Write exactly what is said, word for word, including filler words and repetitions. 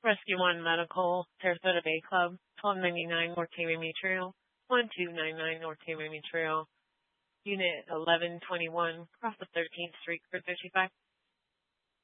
Rescue one Medical, Sarasota Bay Club, twelve ninety-nine North Tamimi Trail, one two nine nine North Tamimi Trail, Unit eleven twenty-one, across the thirteenth Street, for thirty-five.